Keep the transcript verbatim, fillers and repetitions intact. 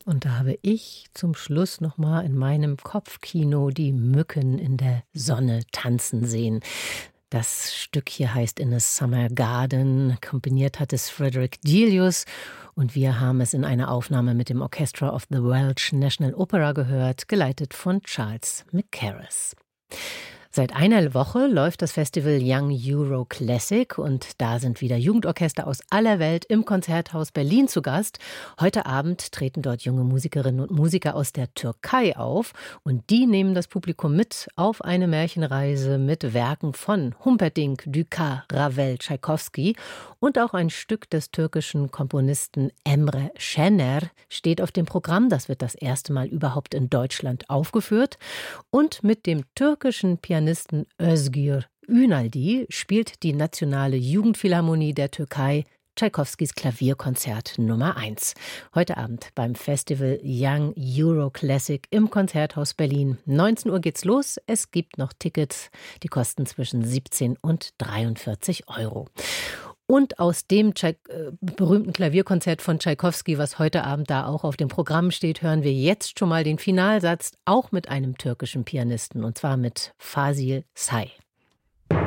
Und da habe ich zum Schluss noch mal in meinem Kopfkino die Mücken in der Sonne tanzen sehen. Das Stück hier heißt In a Summer Garden. Komponiert hat es Frederick Delius. Und wir haben es in einer Aufnahme mit dem Orchestra of the Welsh National Opera gehört, geleitet von Charles Mackerras. Seit einer Woche läuft das Festival Young Euro Classic und da sind wieder Jugendorchester aus aller Welt im Konzerthaus Berlin zu Gast. Heute Abend treten dort junge Musikerinnen und Musiker aus der Türkei auf und die nehmen das Publikum mit auf eine Märchenreise mit Werken von Humperdinck, Dukas, Ravel, Tschaikowski und auch ein Stück des türkischen Komponisten Emre Şener steht auf dem Programm. Das wird das erste Mal überhaupt in Deutschland aufgeführt und mit dem türkischen Pianisten Özgür Ünaldi spielt die Nationale Jugendphilharmonie der Türkei Tschaikowskis Klavierkonzert Nummer eins. Heute Abend beim Festival Young Euro Classic im Konzerthaus Berlin. neunzehn Uhr geht's los. Es gibt noch Tickets, die kosten zwischen siebzehn und dreiundvierzig Euro. Und aus dem Tschaik- äh, berühmten Klavierkonzert von Tschaikowski, was heute Abend da auch auf dem Programm steht, hören wir jetzt schon mal den Finalsatz, auch mit einem türkischen Pianisten, und zwar mit Fasil Say.